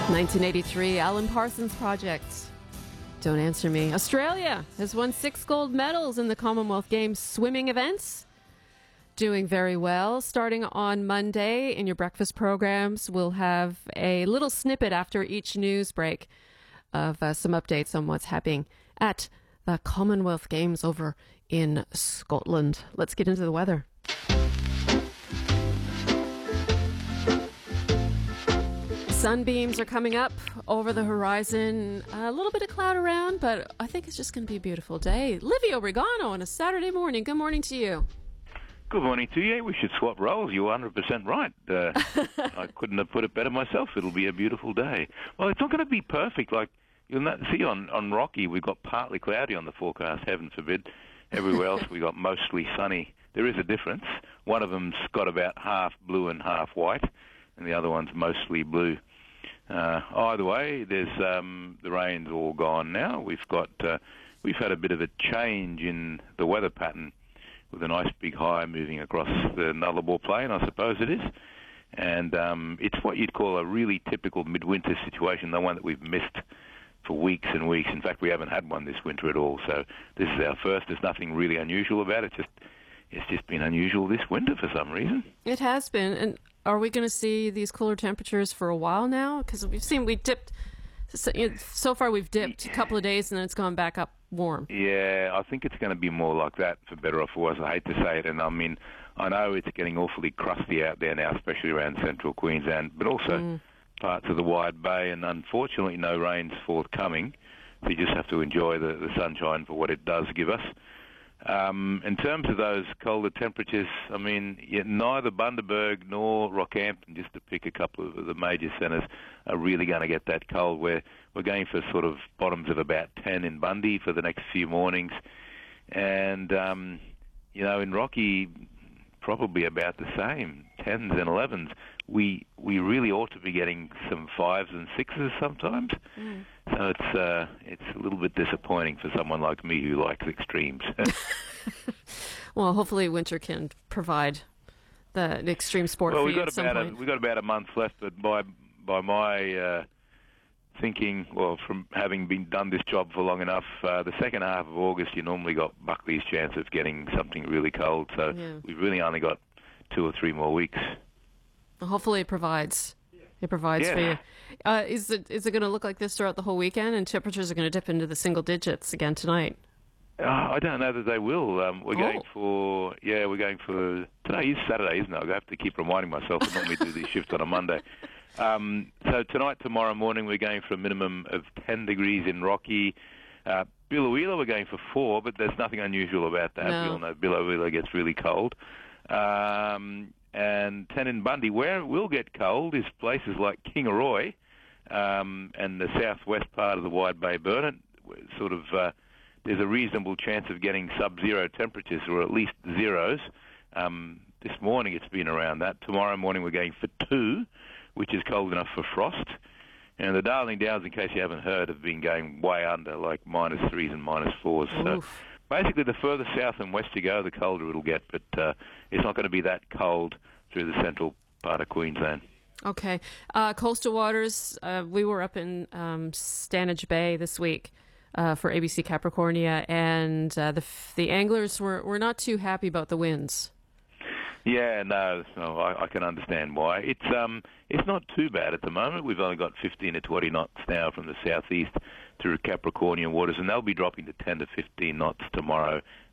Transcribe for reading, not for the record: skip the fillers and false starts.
1983, Alan Parsons Project. Don't answer me. Australia has won 6 gold medals in the Commonwealth Games swimming events. Doing very well. Starting on Monday in your breakfast programs, we'll have a little snippet after each news break of some updates on what's happening at the Commonwealth Games over in Scotland. Let's get into the weather. Sunbeams are coming up over the horizon. A little bit of cloud around, but I think it's just going to be a beautiful day. Livio Regano on a Saturday morning. Good morning to you. Good morning to you. We should swap roles. You're 100% right. I couldn't have put it better myself. It'll be a beautiful day. Well, it's not going to be perfect. Like you'll see on Rocky, we've got partly cloudy on the forecast, heaven forbid. Everywhere else, we got mostly sunny. There is a difference. One of them's got about half blue and half white, and the other one's mostly blue. Either way, there's the rain's all gone now. We've had a bit of a change in the weather pattern with a nice big high moving across the Nullarbor Plain, I suppose it is. And it's what you'd call a really typical midwinter situation, the one that we've missed for weeks and weeks. In fact, we haven't had one this winter at all. So this is our first. There's nothing really unusual about it. It's just been unusual this winter for some reason. It has been. And are we going to see these cooler temperatures for a while now? Because we dipped. So far we've dipped a couple of days and then it's gone back up warm. Yeah, I think it's going to be more like that, for better or for worse. I hate to say it, and I mean, I know it's getting awfully crusty out there now, especially around central Queensland, but also parts of the Wide Bay, and unfortunately no rain's forthcoming, so you just have to enjoy the sunshine for what it does give us. In terms of those colder temperatures, I mean, neither Bundaberg nor Rockhampton, just to pick a couple of the major centres, are really going to get that cold. We're going for sort of bottoms of about 10 in Bundy for the next few mornings. And, in Rocky, probably about the same, 10s and 11s. We really ought to be getting some 5s and 6s sometimes. So it's a little bit disappointing for someone like me who likes extremes. Well, hopefully winter can provide the extreme sport for you at some point. We've got about a month left, but by my thinking, well, from having done this job for long enough, the second half of August, you normally got Buckley's chance of getting something really cold. So we've really only got 2 or 3 more weeks. Well, hopefully it provides. It provides for you. Is it going to look like this throughout the whole weekend, and temperatures are going to dip into the single digits again tonight? I don't know that they will. We're going for today is Saturday, isn't it? I have to keep reminding myself. I normally do these shifts on a Monday. So tonight, tomorrow morning, we're going for a minimum of 10 degrees in Rocky. Biloela, we're going for 4, but there's nothing unusual about that. No. We all know Biloela gets really cold. And 10 in Bundy. Where it will get cold is places like Kingaroy and the southwest part of the Wide Bay Burnett. There's a reasonable chance of getting sub-zero temperatures, or at least zeros. This morning it's been around that. Tomorrow morning we're going for 2, which is cold enough for frost. And the Darling Downs, in case you haven't heard, have been going way under, like -3s and -4s. So basically, the further south and west you go, the colder it'll get, but it's not going to be that cold through the central part of Queensland. Okay. Coastal waters, we were up in Stanage Bay this week for ABC Capricornia, and the anglers were not too happy about the winds. Yeah, no, I can understand why. It's not too bad at the moment. We've only got 15 to 20 knots now from the southeast through Capricornian waters, and they'll be dropping to 10 to 15 knots tomorrow